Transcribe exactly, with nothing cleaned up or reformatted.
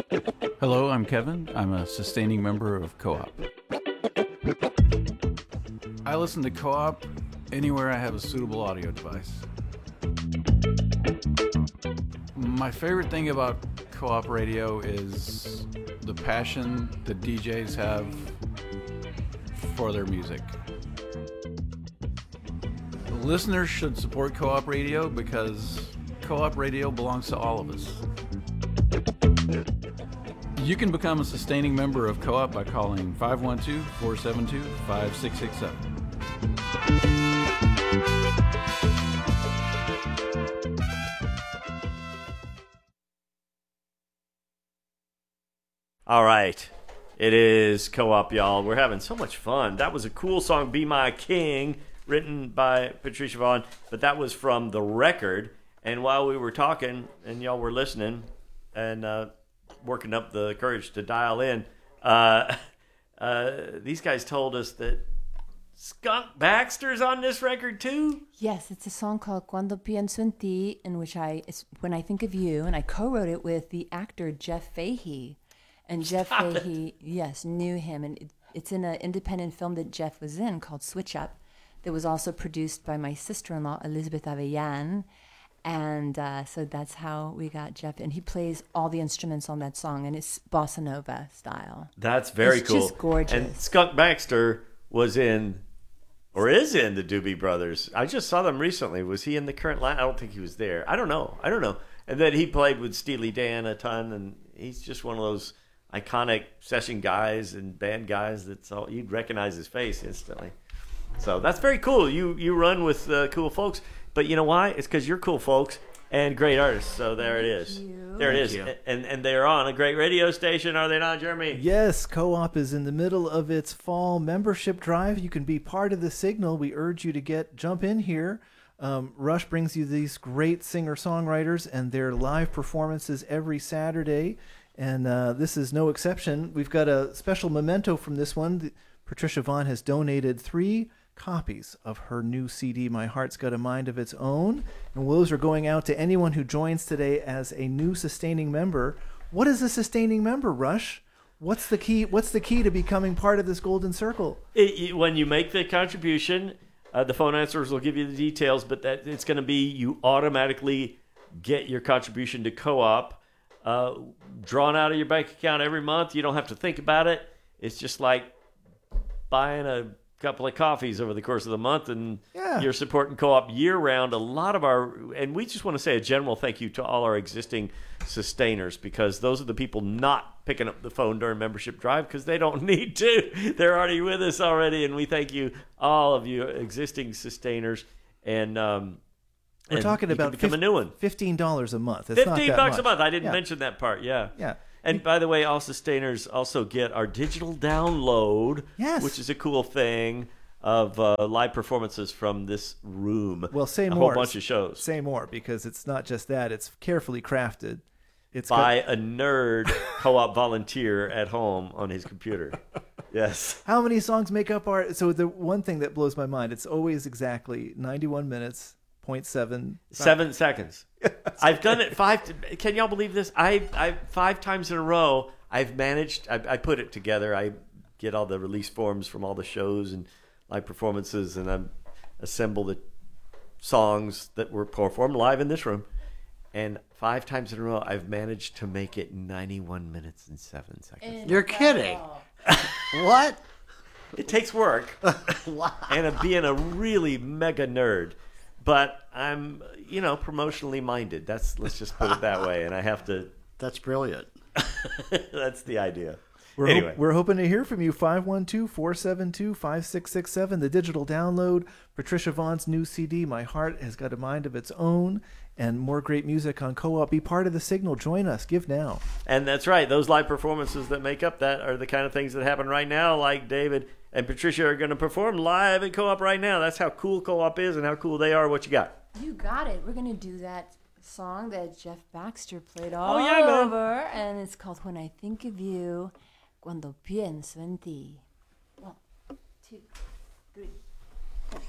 Hello, I'm Kevin. I'm a sustaining member of Co-op. I listen to Co-op anywhere I have a suitable audio device. My favorite thing about Co-op radio is the passion the D Js have for their music. Listeners should support Co-op radio because Co-op radio belongs to all of us. You can become a sustaining member of Co-op by calling five one two, four seven two, five six six seven. All right. It is Co-op, y'all. We're having so much fun. That was a cool song, Be My King, written by Patricia Vaughn, but that was from the record. And while we were talking and y'all were listening and uh, working up the courage to dial in, uh, uh, these guys told us that Skunk Baxter's on this record too? Yes, it's a song called Cuando Pienso en Ti, in which I, it's When I Think of You, and I co-wrote it with the actor Jeff Fahey. And Jeff Stop Fahey, it. yes, knew him. And it, it's in an independent film that Jeff was in called Switch Up, that was also produced by my sister-in-law, Elizabeth Avellan. And uh, so that's how we got Jeff. And he plays all the instruments on that song, and it's bossa nova style. That's very it's cool. It's just gorgeous. And Skunk Baxter was in, or is in, the Doobie Brothers. I just saw them recently. Was he in the current line? I don't think he was there. I don't know. I don't know. And then he played with Steely Dan a ton, and he's just one of those iconic session guys and band guys that's all, you'd recognize his face instantly. So that's very cool. You you run with uh, cool folks, but you know why? It's because you're cool folks and great artists. So there it is. you. There it Thank is. you. And and they're on a great radio station, are they not, Jeremy? Yes, Co-op is in the middle of its fall membership drive. You can be part of the signal. We urge you to get jump in here. Um, Rush brings you these great singer-songwriters and their live performances every Saturday, and uh, this is no exception. We've got a special memento from this one. The, Patricia Vaughn has donated three copies of her new C D, My Heart's Got a Mind of Its Own, and those are going out to anyone who joins today as a new sustaining member. What is a sustaining member, Rush? What's the key? What's the key to becoming part of this golden circle? It, it, when you make the contribution, uh, the phone answers will give you the details, but that it's going to be you automatically get your contribution to Co-op uh, drawn out of your bank account every month. You don't have to think about it. It's just like buying a couple of coffees over the course of the month, and Yeah. you're supporting Co-op year-round. A lot of our, and we just want to say a general thank you to all our existing sustainers, because those are the people not picking up the phone during membership drive because they don't need to. They're already with us already, and we thank you, all of you existing sustainers. And um, We're and talking you about can become a new one. fifteen dollars a month. It's not Fifteen that bucks much. a month. I didn't Yeah. mention that part. Yeah. Yeah. And by the way, all sustainers also get our digital download, Yes. which is a cool thing, of uh, live performances from this room. Well, say a more. whole bunch of shows Say more, because it's not just that. It's carefully crafted. It's by got- a nerd Co-op volunteer at home on his computer. Yes. How many songs make up our... So the one thing that blows my mind, it's always exactly ninety-one minutes, point seven. Seven seconds. I've done it five. Can y'all believe this? I, I five times in a row. I've managed. I, I put it together. I get all the release forms from all the shows and live performances, and I assemble the songs that were performed live in this room. And five times in a row, I've managed to make it ninety-one minutes and seven seconds. You're kidding. What? It takes work, Wow. and of being a really mega nerd. But I'm, you know, promotionally minded. That's let's just put it that way. And I have to. That's brilliant. That's the idea. We're, anyway, hop- we're hoping to hear from you. five one two, four seven two, five six six seven. The digital download. Patricia Vaughn's new C D, My Heart Has Got a Mind of Its Own. And more great music on Co-op. Be part of the signal. Join us. Give now. and that's right. Those live performances that make up that are the kind of things that happen right now. Like David and Patricia are going to perform live at Co-op right now. That's how cool Co-op is and how cool they are. What you got? You got it. We're going to do that song that Jeff Baxter played all Oh, yeah, man. over, and it's called When I Think of You, Cuando Pienso en Ti. One, two, three.